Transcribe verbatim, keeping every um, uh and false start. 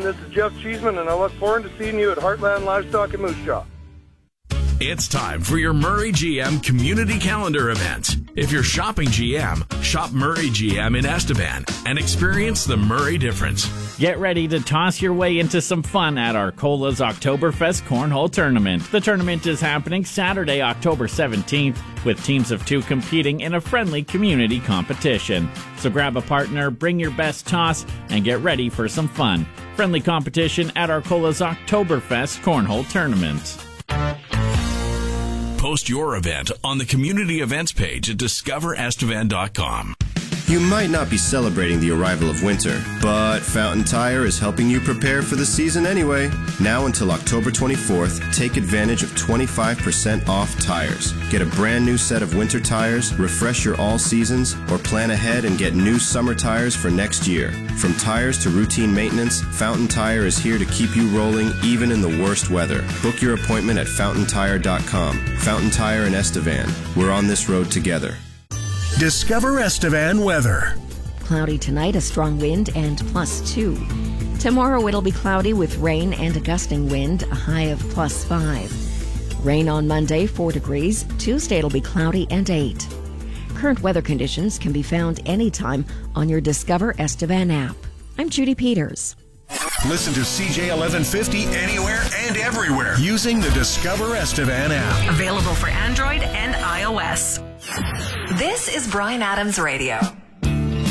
This is Jeff Cheeseman, and I look forward to seeing you at Heartland Livestock and Moose Jaw. It's time for your Murray G M community calendar event. If you're shopping G M, shop Murray G M in Estevan and experience the Murray difference. Get ready to toss your way into some fun at Arcola's Oktoberfest Cornhole Tournament. The tournament is happening Saturday, October seventeenth, with teams of two competing in a friendly community competition. So grab a partner, bring your best toss, and get ready for some fun. Friendly competition at Arcola's Oktoberfest Cornhole Tournament. Post your event on the community events page at discover estevan dot com. You might not be celebrating the arrival of winter, but Fountain Tire is helping you prepare for the season anyway. Now until October twenty-fourth, take advantage of twenty-five percent off tires. Get a brand new set of winter tires, refresh your all seasons, or plan ahead and get new summer tires for next year. From tires to routine maintenance, Fountain Tire is here to keep you rolling even in the worst weather. Book your appointment at fountain tire dot com. Fountain Tire in Estevan. We're on this road together. Discover Estevan weather. Cloudy tonight, a strong wind, and plus two. Tomorrow it'll be cloudy with rain and a gusting wind, a high of plus five. Rain on Monday, four degrees. Tuesday it'll be cloudy and eight. Current weather conditions can be found anytime on your Discover Estevan app. I'm Judy Peters. Listen to C J eleven fifty anywhere and everywhere using the Discover Estevan app. Available for Android and iOS. This is Bryan Adams Radio.